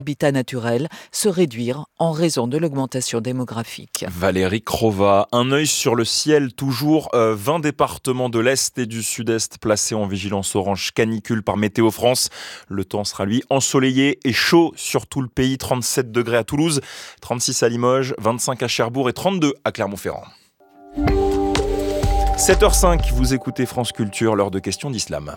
Habitat naturel se réduire en raison de l'augmentation démographique. Valérie Crova, un œil sur le ciel toujours, 20 départements de l'Est et du Sud-Est placés en vigilance orange canicule par Météo France. Le temps sera lui ensoleillé et chaud sur tout le pays, 37 degrés à Toulouse, 36 à Limoges, 25 à Cherbourg et 32 à Clermont-Ferrand. 7h05, vous écoutez France Culture, l'heure de questions d'islam.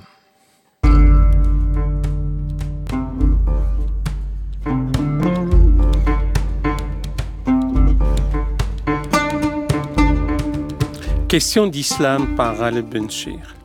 Question d'islam par Ali Benchir.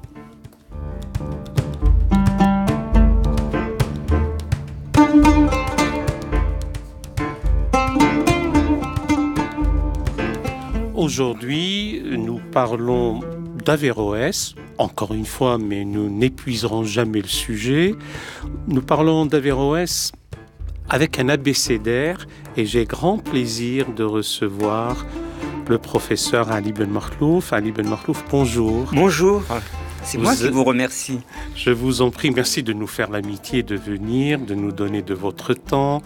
Aujourd'hui, nous parlons d'Averroès, encore une fois, mais nous n'épuiserons jamais le sujet. Nous parlons d'Averroès avec un abécédaire et j'ai grand plaisir de recevoir le professeur Ali Ben Makhlouf. Ali Ben Makhlouf, bonjour. Bonjour, c'est moi qui vous remercie. Je vous en prie, merci de nous faire l'amitié de venir, de nous donner de votre temps,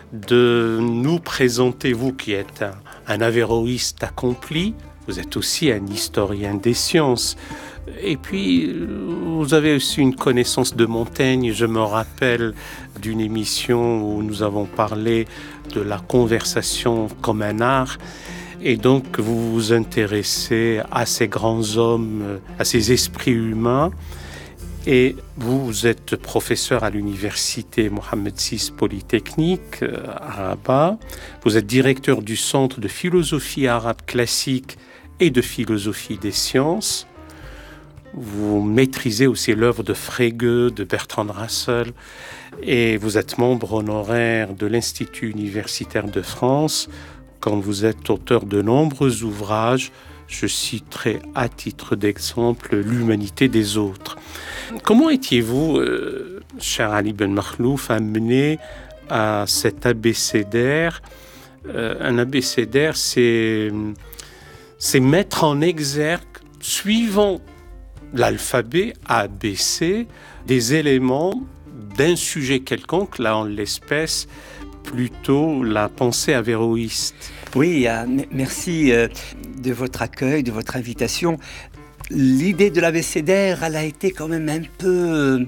de nous présenter, vous qui êtes un averroïste accompli, vous êtes aussi un historien des sciences. Et puis, vous avez aussi une connaissance de Montaigne. Je me rappelle d'une émission où nous avons parlé de la conversation comme un art. Et donc, vous vous intéressez à ces grands hommes, à ces esprits humains. Et vous êtes professeur à l'université Mohammed VI Polytechnique à Rabat. Vous êtes directeur du Centre de philosophie arabe classique et de philosophie des sciences. Vous maîtrisez aussi l'œuvre de Frege, de Bertrand Russell. Et vous êtes membre honoraire de l'Institut universitaire de France. Quand vous êtes auteur de nombreux ouvrages, je citerai à titre d'exemple L'humanité des autres. Comment étiez-vous, cher Ali Ben Makhlouf, amené à cet abécédaire? Un abécédaire, c'est mettre en exergue, suivant l'alphabet ABC, des éléments d'un sujet quelconque, là en l'espèce, plutôt la pensée averroïste. Oui, merci de votre accueil, de votre invitation. L'idée de l'abécédaire, elle a été quand même un peu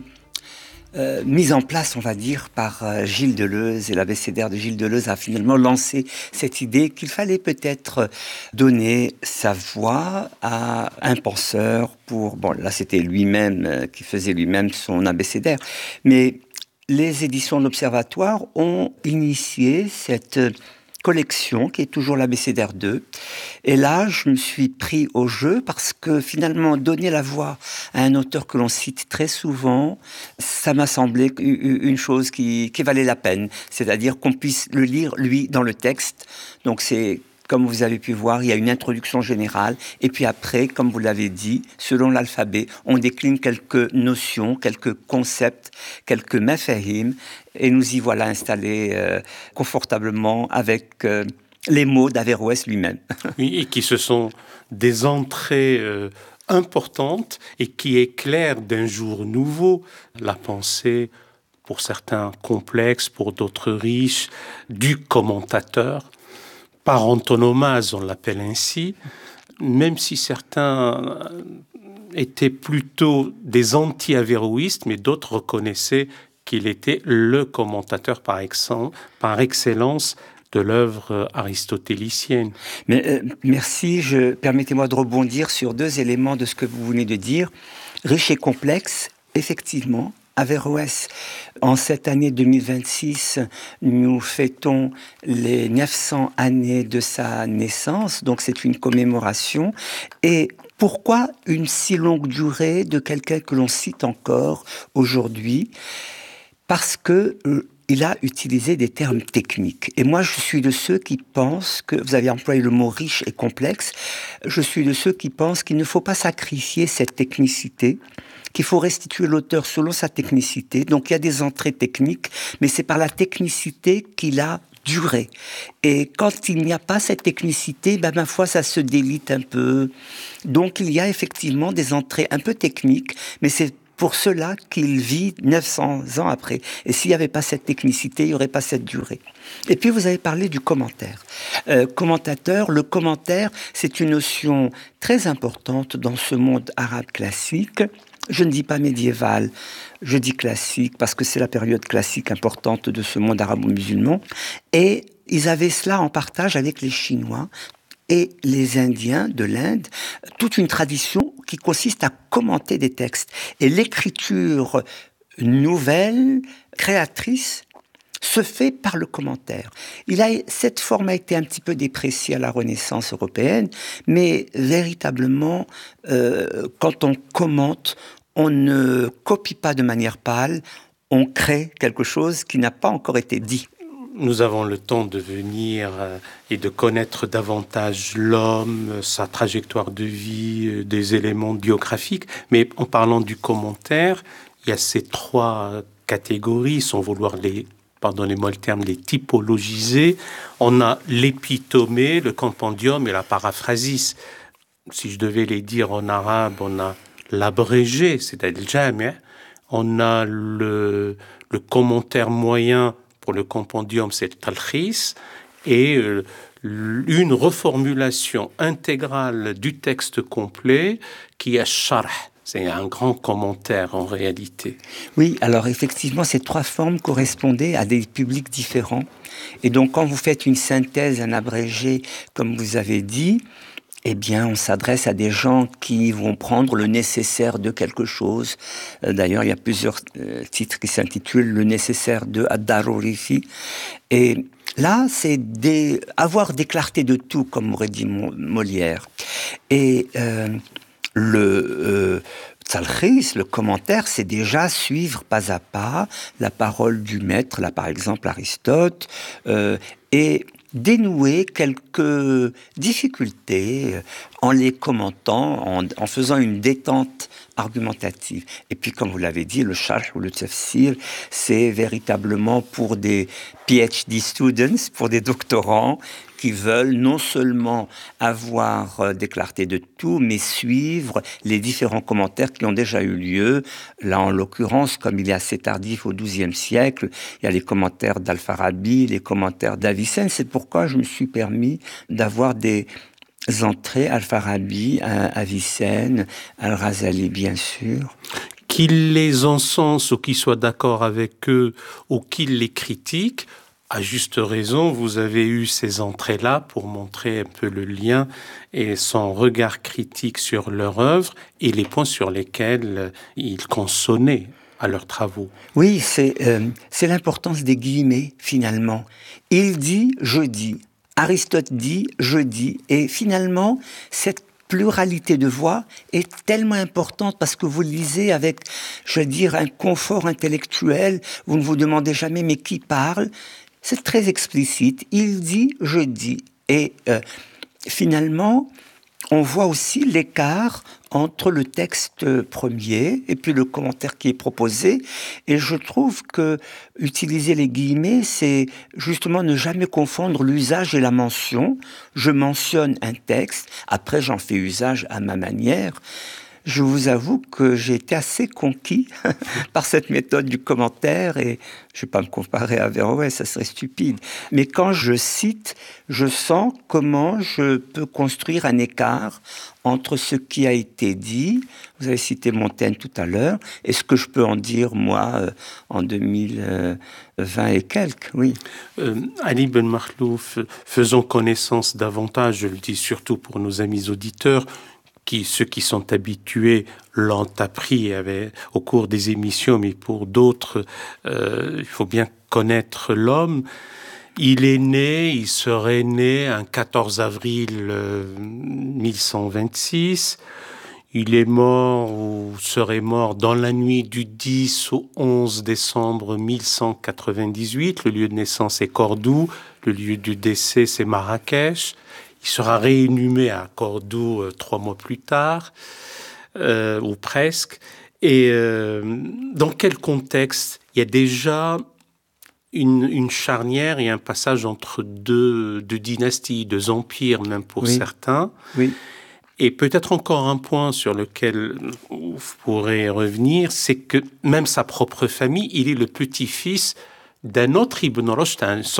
mise en place, on va dire, par Gilles Deleuze. Et l'abécédaire de Gilles Deleuze a finalement lancé cette idée qu'il fallait peut-être donner sa voix à un penseur pour... Bon, là, c'était lui-même qui faisait lui-même son abécédaire. Mais les éditions de l'Observatoire ont initié cette collection qui est toujours l'abécédaire 2. Et là, je me suis pris au jeu parce que finalement, donner la voix à un auteur que l'on cite très souvent, ça m'a semblé une chose qui valait la peine. C'est-à-dire qu'on puisse le lire, lui, dans le texte. Donc c'est... Comme vous avez pu voir, il y a une introduction générale. Et puis après, comme vous l'avez dit, selon l'alphabet, on décline quelques notions, quelques concepts, quelques mafahim. Et nous y voilà installés confortablement avec les mots d'Averroès lui-même. Oui, et qui se sont des entrées importantes et qui éclairent d'un jour nouveau la pensée, pour certains complexe, pour d'autres riche, du commentateur. Par antonomase, on l'appelle ainsi, même si certains étaient plutôt des anti-averroïstes, mais d'autres reconnaissaient qu'il était le commentateur par excellence de l'œuvre aristotélicienne. Mais, merci, permettez-moi de rebondir sur deux éléments de ce que vous venez de dire. Riche et complexe, effectivement. Averroès, en cette année 2026, nous fêtons les 900 années de sa naissance, donc c'est une commémoration. Et pourquoi une si longue durée de quelqu'un que l'on cite encore aujourd'hui? Parce que il a utilisé des termes techniques. Et moi, je suis de ceux qui pensent que, vous avez employé le mot riche et complexe, je suis de ceux qui pensent qu'il ne faut pas sacrifier cette technicité, qu'il faut restituer l'auteur selon sa technicité. Donc il y a des entrées techniques, mais c'est par la technicité qu'il a duré. Et quand il n'y a pas cette technicité, ma foi, ça se délite un peu. Donc il y a effectivement des entrées un peu techniques, mais c'est pour cela qu'il vit 900 ans après. Et s'il n'y avait pas cette technicité, il n'y aurait pas cette durée. Et puis vous avez parlé du commentaire. Commentateur, le commentaire, c'est une notion très importante dans ce monde arabe classique. Je ne dis pas médiéval, je dis classique, parce que c'est la période classique importante de ce monde arabo-musulman. Et ils avaient cela en partage avec les Chinois et les Indiens de l'Inde, toute une tradition qui consiste à commenter des textes. Et l'écriture nouvelle, créatrice, se fait par le commentaire. Cette forme a été un petit peu dépréciée à la Renaissance européenne, mais véritablement, quand on commente, on ne copie pas de manière pâle, on crée quelque chose qui n'a pas encore été dit. Nous avons le temps de venir et de connaître davantage l'homme, sa trajectoire de vie, des éléments biographiques. Mais en parlant du commentaire, il y a ces trois catégories, sans vouloir pardonnez-moi le terme, les typologiser. On a l'épitomée, le compendium et la paraphrasis. Si je devais les dire en arabe, on a l'abrégé, c'est-à-dire le jami'. On a le commentaire moyen. Pour le compendium, c'est le talkhis, et une reformulation intégrale du texte complet qui est sharh. C'est un grand commentaire en réalité. Oui, alors effectivement, ces trois formes correspondaient à des publics différents. Et donc, quand vous faites une synthèse, un abrégé, comme vous avez dit, eh bien, on s'adresse à des gens qui vont prendre le nécessaire de quelque chose. D'ailleurs, il y a plusieurs titres qui s'intitulent « Le nécessaire de Ad-Darurifi ». Et là, c'est avoir des clartés de tout, comme aurait dit Molière. Et le talkhis, le commentaire, c'est déjà suivre pas à pas la parole du maître, là par exemple Aristote, et dénouer quelques difficultés en les commentant, en faisant une détente argumentative. Et puis, comme vous l'avez dit, le sharh ou le tafsir, c'est véritablement pour des PhD students, pour des doctorants qui veulent non seulement avoir des clartés de tout, mais suivre les différents commentaires qui ont déjà eu lieu. Là, en l'occurrence, comme il est assez tardif au XIIe siècle, il y a les commentaires d'Al-Farabi, les commentaires d'Avicenne. C'est pourquoi je me suis permis d'avoir des entrées Al-Farabi, Avicenne, Al-Razali, bien sûr. Qu'il les encense ou qu'il soit d'accord avec eux ou qu'il les critique, à juste raison, vous avez eu ces entrées-là pour montrer un peu le lien et son regard critique sur leur œuvre et les points sur lesquels ils consonnaient à leurs travaux. Oui, c'est l'importance des guillemets, finalement. Il dit, je dis. Aristote dit, je dis. Et finalement, cette pluralité de voix est tellement importante parce que vous lisez avec, je veux dire, un confort intellectuel. Vous ne vous demandez jamais, mais qui parle ? C'est très explicite. Il dit, je dis. Et finalement, on voit aussi l'écart entre le texte premier et puis le commentaire qui est proposé. Et je trouve que utiliser les guillemets, c'est justement ne jamais confondre l'usage et la mention. Je mentionne un texte, après j'en fais usage à ma manière. Je vous avoue que j'ai été assez conquis par cette méthode du commentaire et je ne vais pas me comparer à Averroès, ça serait stupide. Mais quand je cite, je sens comment je peux construire un écart entre ce qui a été dit, vous avez cité Montaigne tout à l'heure, et ce que je peux en dire, moi, en 2020 et quelques, oui. Ali Ben Makhlouf, faisons connaissance davantage, je le dis surtout pour nos amis auditeurs, ceux qui sont habitués l'ont appris au cours des émissions, mais pour d'autres, il faut bien connaître l'homme. Il serait né un 14 avril 1126. Il est mort ou serait mort dans la nuit du 10 au 11 décembre 1198. Le lieu de naissance est Cordoue, le lieu du décès c'est Marrakech. Il sera réinhumé à Cordoue 3 mois plus tard, ou presque. Et dans quel contexte ? Il y a déjà une charnière et un passage entre deux dynasties, deux empires même pour certains. Oui. Et peut-être encore un point sur lequel vous pourrez revenir, c'est que même sa propre famille, il est le petit-fils d'un autre Ibn Rushd,